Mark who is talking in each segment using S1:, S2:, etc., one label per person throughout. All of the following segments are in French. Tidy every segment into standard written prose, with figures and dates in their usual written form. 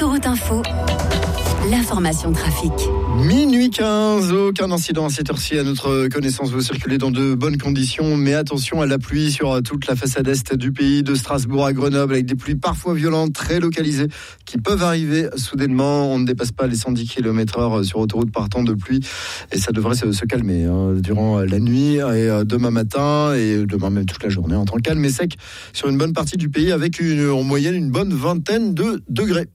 S1: Autoroute Info, l'information trafic.
S2: Minuit 15, aucun incident à cette heure-ci à notre connaissance. Vous circulez dans de bonnes conditions, mais attention à la pluie sur toute la façade est du pays, de Strasbourg à Grenoble, avec des pluies parfois violentes, très localisées, qui peuvent arriver soudainement. On ne dépasse pas les 110 km/h sur autoroute par temps de pluie, et ça devrait se calmer durant la nuit et demain matin, et demain même toute la journée, en temps calme et sec sur une bonne partie du pays, avec en moyenne une bonne vingtaine de degrés.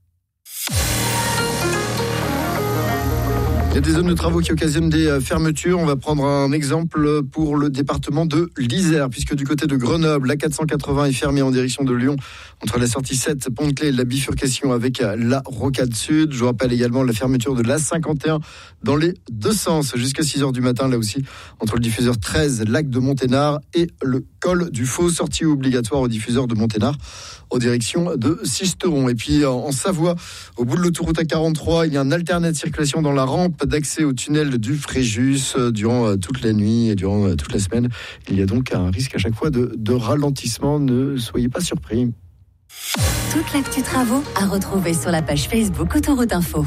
S2: Il y a des zones de travaux qui occasionnent des fermetures. On va prendre un exemple pour le département de l'Isère, puisque du côté de Grenoble, la 480 est fermée en direction de Lyon, entre la sortie 7, Pont-de-Clé et la bifurcation avec la Rocade Sud. Je vous rappelle également la fermeture de l'A51 dans les deux sens, jusqu'à 6h du matin, là aussi, entre le diffuseur 13, lac de Monténard, et le col du Faux, sortie obligatoire au diffuseur de Monténard, en direction de Sisteron. Et puis en Savoie, au bout de l'autoroute A43, il y a un alternat de circulation dans la rampe d'accès au tunnel du Fréjus durant toute la nuit et durant toute la semaine. Il y a donc un risque à chaque fois de ralentissement. Ne soyez pas surpris.
S1: Toute l'actu travaux à retrouver sur la page Facebook Autoroute Info.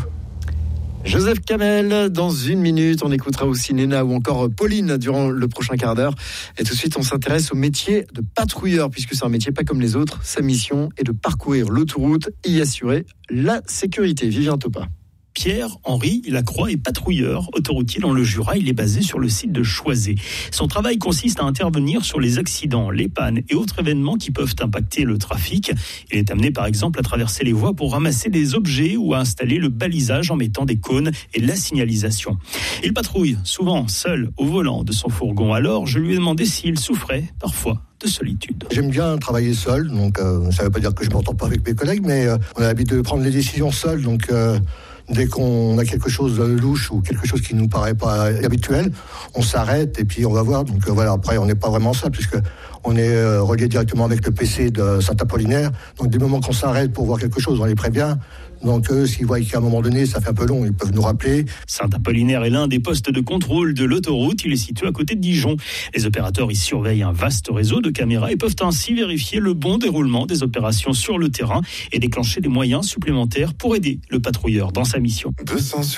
S2: Joseph Kamel, dans une minute, on écoutera aussi Néna ou encore Pauline durant le prochain quart d'heure. Et tout de suite, on s'intéresse au métier de patrouilleur, puisque c'est un métier pas comme les autres. Sa mission est de parcourir l'autoroute et y assurer la sécurité. Vivien Topa.
S3: Pierre-Henri Lacroix est patrouilleur autoroutier dans le Jura. Il est basé sur le site de Choisey. Son travail consiste à intervenir sur les accidents, les pannes et autres événements qui peuvent impacter le trafic. Il est amené par exemple à traverser les voies pour ramasser des objets ou à installer le balisage en mettant des cônes et la signalisation. Il patrouille souvent seul au volant de son fourgon. Alors je lui ai demandé s'il souffrait parfois de solitude.
S4: J'aime bien travailler seul, donc ça ne veut pas dire que je ne m'entends pas avec mes collègues, mais on a l'habitude de prendre les décisions seul, donc dès qu'on a quelque chose de louche ou quelque chose qui ne nous paraît pas habituel, on s'arrête et puis on va voir. Donc voilà, après on n'est pas vraiment seul puisque on est relié directement avec le PC de Saint-Apollinaire. Donc du moment qu'on s'arrête pour voir quelque chose, on les prévient. Donc s'ils voient qu'à un moment donné ça fait un peu long, ils peuvent nous rappeler.
S3: Saint-Apollinaire est l'un des postes de contrôle de l'autoroute. Il est situé à côté de Dijon. Les opérateurs y surveillent un vaste réseau de caméras et peuvent ainsi vérifier le bon déroulement des opérations sur le terrain et déclencher des moyens supplémentaires pour aider le patrouilleur dans sa mission.